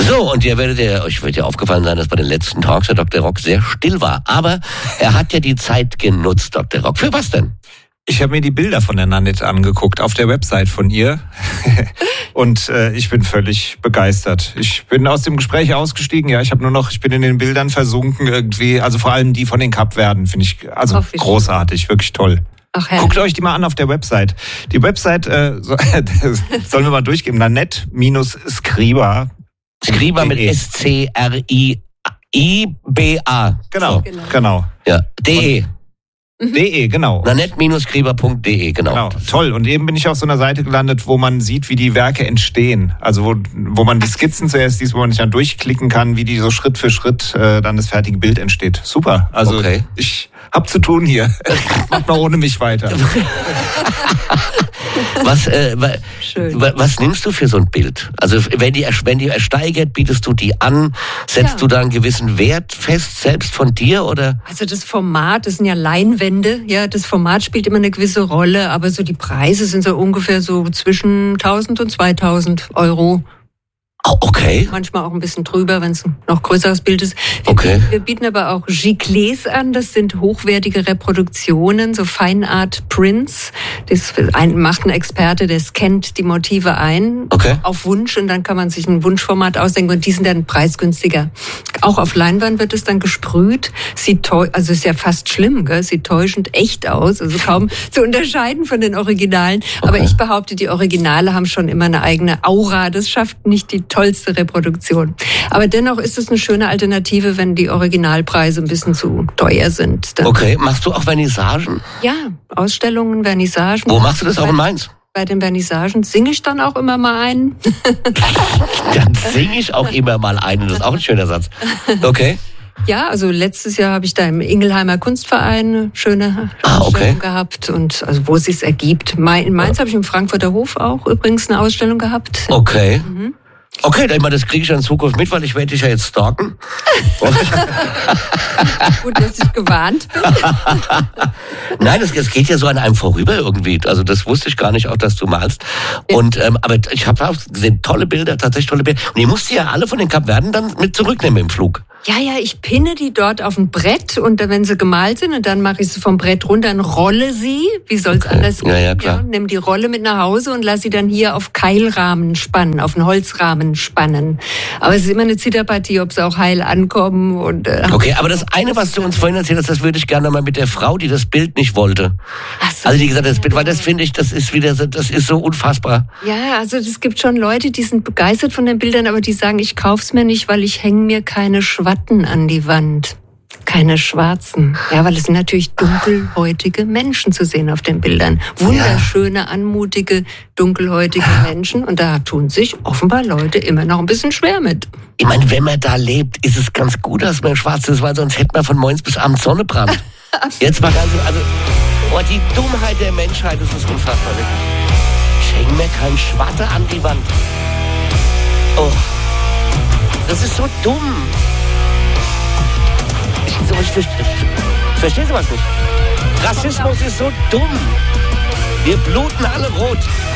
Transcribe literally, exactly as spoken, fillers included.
So, und ihr werdet ja, euch wird ja aufgefallen sein, dass bei den letzten Talks der Doktor Rock sehr still war. Aber er hat ja die Zeit genutzt, Doktor Rock. Für was denn? Ich habe mir die Bilder von der Nanette angeguckt auf der Website von ihr und äh, ich bin völlig begeistert. Ich bin aus dem Gespräch ausgestiegen, ja, ich habe nur noch, ich bin in den Bildern versunken irgendwie, also vor allem die von den Kapverden finde ich also Ach, großartig, wirklich toll. Ach, Guckt euch die mal an auf der Website. Die Website äh, so, sollen wir mal durchgeben, Nanette-Skriba. Skriba mit S C R I I B A. Genau, so. genau. genau. Ja, de. De, genau. Nanette-Skriba punkt de, genau. Genau, toll. Und eben bin ich auf so einer Seite gelandet, wo man sieht, wie die Werke entstehen. Also wo, wo man die Skizzen zuerst sieht, wo man sich dann durchklicken kann, wie die so Schritt für Schritt äh, dann das fertige Bild entsteht. Super. Also okay. Ich hab zu tun hier. Macht mal ohne mich weiter. Was, äh, was nimmst du für so ein Bild? Also wenn die, wenn die ersteigert, bietest du die an? Setzt ja. du da einen gewissen Wert fest, selbst von dir? Oder? Also das Format, das sind ja Leinwände. Ja, das Format spielt immer eine gewisse Rolle. Aber so die Preise sind so ungefähr so zwischen tausend und zweitausend Euro. Oh, okay. Manchmal auch ein bisschen drüber, wenn es ein noch größeres Bild ist. Wir, okay. bieten, wir bieten aber auch Giclés an. Das sind hochwertige Reproduktionen, so Feinart Prints. Das ein, macht ein Experte, der scannt die Motive ein okay. auf Wunsch und dann kann man sich ein Wunschformat ausdenken und die sind dann preisgünstiger. Auch auf Leinwand wird es dann gesprüht. Sieht täu- also ist ja fast schlimm, gell? Sieht täuschend echt aus, also kaum zu unterscheiden von den Originalen. Okay. Aber ich behaupte, die Originale haben schon immer eine eigene Aura. Das schafft nicht die tollste Reproduktion. Aber dennoch ist es eine schöne Alternative, wenn die Originalpreise ein bisschen zu teuer sind. Dann okay, machst du auch Vernissagen? Ja, Ausstellungen, Vernissagen. Wo machst du das? Auch in Mainz? Bei den Vernissagen singe ich dann auch immer mal einen. Dann singe ich auch immer mal einen. Das ist auch ein schöner Satz. Okay. Ja, also letztes Jahr habe ich da im Ingelheimer Kunstverein eine schöne ah, Ausstellung okay. gehabt und also wo es sich ergibt. In Mainz ja. habe ich im Frankfurter Hof auch übrigens eine Ausstellung gehabt. Okay. Mhm. Okay, dann das kriege ich ja in Zukunft mit, weil ich werde dich ja jetzt stalken. Gut, dass ich gewarnt bin. Nein, es, es geht ja so an einem vorüber irgendwie. Also das wusste ich gar nicht, auch dass du malst. Und ähm, aber ich habe auch gesehen, tolle Bilder, tatsächlich tolle Bilder. Und die musst du ja alle von den Kapverden dann mit zurücknehmen im Flug. Ja, ja, ich pinne die dort auf ein Brett und wenn sie gemalt sind und dann mache ich sie vom Brett runter und rolle sie. Wie soll's okay. anders gehen? Ja, ja, klar. Ja, nimm die Rolle mit nach Hause und lass sie dann hier auf Keilrahmen spannen, auf einen Holzrahmen spannen. Aber es ist immer eine Zitterpartie, ob sie auch heil ankommen. Und, äh, okay, aber das eine, was du uns vorhin erzählt hast, das würde ich gerne mal mit der Frau, die das Bild nicht wollte. Ach so, also die gesagt hat, das Bild, weil das finde ich, das ist wieder so, das ist so unfassbar. Ja, also es gibt schon Leute, die sind begeistert von den Bildern, aber die sagen, ich kauf's mir nicht, weil ich hänge mir keine Schwatten an die Wand. Keine schwarzen. Ja, weil es sind natürlich dunkelhäutige Menschen zu sehen auf den Bildern. Wunderschöne, anmutige, dunkelhäutige Menschen. Und da tun sich offenbar Leute immer noch ein bisschen schwer mit. Ich meine, wenn man da lebt, ist es ganz gut, dass man schwarz ist, weil sonst hätte man von morgens bis abends Sonnenbrand. Jetzt mal ganz, also, oh, die Dummheit der Menschheit, das ist unfassbar. Ich hänge mir kein Schwatte an die Wand. Oh, das ist so dumm. Ich, ich, ich, ich verstehe sowas nicht. Rassismus ist so dumm. Wir bluten alle rot.